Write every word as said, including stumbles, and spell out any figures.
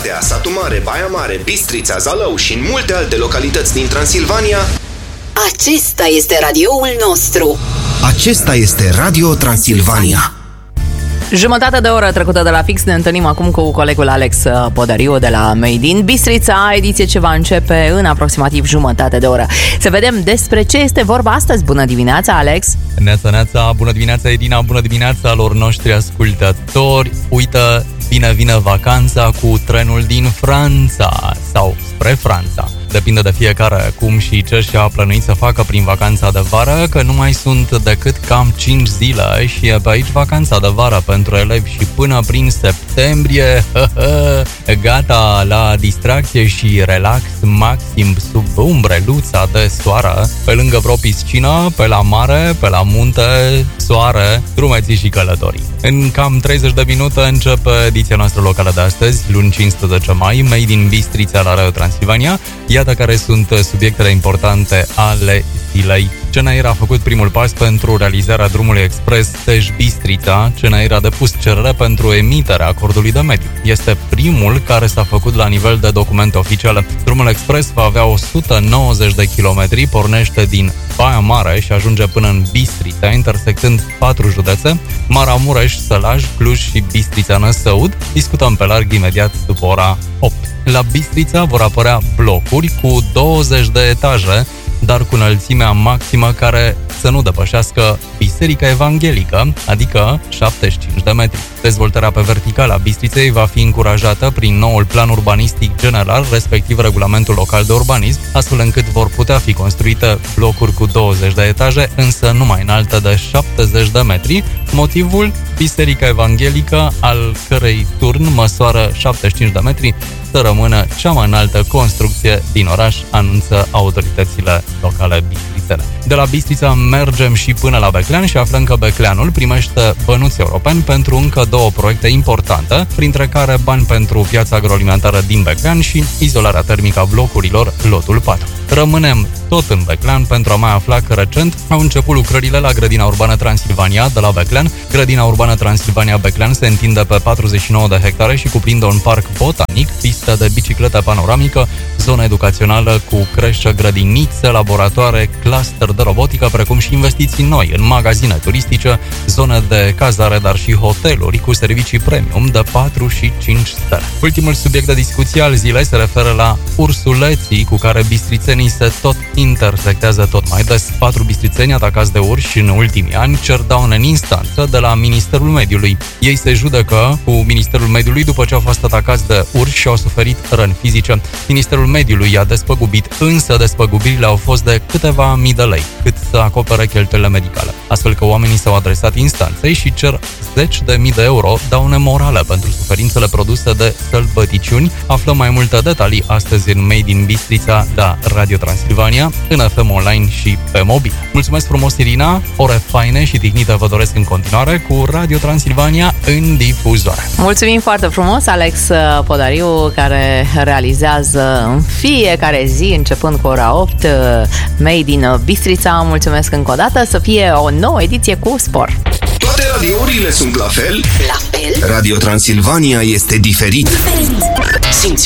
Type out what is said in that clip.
Oradea, Satu Mare, Baia Mare, Bistrița, Zalău și în multe alte localități din Transilvania. Acesta este radioul nostru. Acesta este Radio Transilvania. Jumătate de oră trecută de la fix, ne întâlnim acum cu colegul Alex Podariu de la Made in Bistrița, ediție ce va începe în aproximativ jumătate de oră. Să vedem despre ce este vorba astăzi. Bună dimineața, Alex! Neața, neața, bună dimineața, Edina, bună dimineața lor noștri ascultători. Uită, bine vine vacanța cu trenul din Franța sau spre Franța. Depinde de fiecare cum și ce și-a plănuit să facă prin vacanța de vară, că nu mai sunt decât cam cinci zile și e pe aici vacanța de vară pentru elevi și până prin septembrie, hă, hă, gata la distracție și relax maxim sub umbreluța de soară, pe lângă vreo piscină, pe la mare, pe la munte, soare, drumeții și călătorii. În cam treizeci de minute începe ediția noastră locală de astăzi, luni cincisprezece mai, Made in Bistrița la Radio Transilvania. Iată care sunt subiectele importante ale zilei. C N R a făcut primul pas pentru realizarea drumului expres Tej-Bistrița. C N R a depus cerere pentru emiterea acordului de mediu. Este primul care s-a făcut la nivel de documente oficiale. Drumul expres va avea o sută nouăzeci de kilometri, pornește din Baia Mare și ajunge până în Bistrița, intersectând patru județe: Maramureș, Sălaj, Cluj și Bistrița-Năsăud. Discutăm pe larg imediat după ora opt. La Bistrița vor apărea blocuri cu douăzeci de etaje, dar cu înălțimea maximă care să nu depășească Biserica Evanghelică, adică șaptezeci și cinci de metri. Dezvoltarea pe verticală a Bistriței va fi încurajată prin noul plan urbanistic general, respectiv regulamentul local de urbanism, astfel încât vor putea fi construite blocuri cu douăzeci de etaje, însă nu mai înalte de șaptezeci de metri. Motivul? Biserica Evanghelică, al cărei turn măsoară șaptezeci și cinci de metri, să rămână cea mai înaltă construcție din oraș, anunță autoritățile locale bistrițene. De la Bistrița mergem și până la Beclean și aflăm că Becleanul primește bănuți europeni pentru încă două proiecte importante, printre care bani pentru piața agroalimentară din Beclean și izolarea termică a blocurilor lotul patru. Rămânem tot în Beclean pentru a mai afla că recent au început lucrările la Grădina Urbană Transilvania de la Beclean. Grădina Urbană Transilvania Beclean se întinde pe patruzeci și nouă de hectare și cuprinde un parc botanic, pistă de bicicletă panoramică, zonă educațională cu creșă, grădinițe, laboratoare, cluster de robotică, precum și investiții noi în magazine turistice, zone de cazare, dar și hoteluri cu servicii premium de patru și cinci stele. Ultimul subiect de discuție al zilei se referă la ursuleții cu care bistrițenii se tot intersectează tot mai des. Patru bistrițeni atacați de urși în ultimii ani cer daune în instanță de la Ministerul Mediului. Ei se judecă cu Ministerul Mediului după ce au fost atacați de urși și au suferit răni fizice. Ministerul Mediului i-a despăgubit, însă despăgubirile au fost de câteva mii de lei, cât să acopere cheltuielile medicale. Astfel că oamenii s-au adresat instanței și cer zeci de mii de euro daune morale pentru suferințele produse de sălbăticiuni. Aflăm mai multe detalii astăzi în Made in Bistrița la Radio Transilvania, în F M Online și pe mobil. Mulțumesc frumos, Irina, ore faine și tihnite vă doresc în continuare cu Radio Transilvania în difuzoare. Mulțumim foarte frumos, Alex Podariu, care realizează în fiecare zi, începând cu ora opt, Made in Bistrița. Mulțumesc încă o dată, să fie o nouă ediție cu spor. Toate radiourile sunt la fel? La fel? Radio Transilvania este diferit. Diferit. Simți